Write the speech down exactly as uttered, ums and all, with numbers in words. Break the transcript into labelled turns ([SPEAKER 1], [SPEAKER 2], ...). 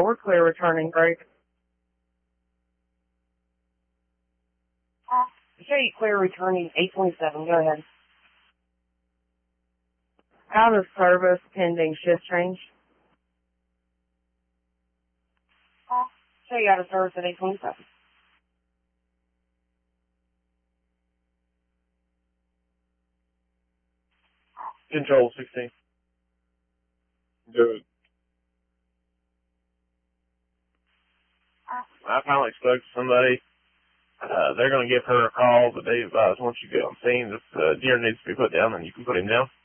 [SPEAKER 1] we're clear returning, Greg.
[SPEAKER 2] Okay, clear returning eight twenty-seven. Go ahead.
[SPEAKER 1] Out of service pending shift change.
[SPEAKER 2] Okay, out of service at eight twenty-seven.
[SPEAKER 3] Control sixteen. Good. I finally spoke to somebody. Uh, they're going to give her a call, but they advised once you get on scene, this uh, deer needs to be put down, and you can put him down.